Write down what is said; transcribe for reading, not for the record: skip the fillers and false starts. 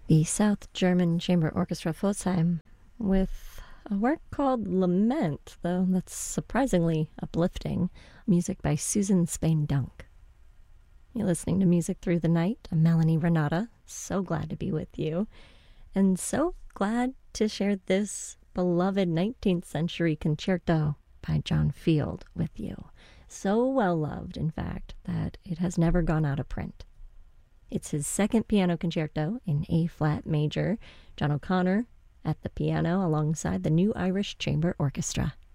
the South German Chamber Orchestra Pforzheim with a work called Lament, though that's surprisingly uplifting, music by Susan Spain-Dunk. You're listening to Music Through the Night. I'm Melanie Renata. So glad to be with you, and so glad to share this beloved 19th century concerto by John Field with you. So well loved, in fact, that it has never gone out of print. It's his second piano concerto in A-flat major, John O'Connor at the piano alongside the New Irish Chamber Orchestra.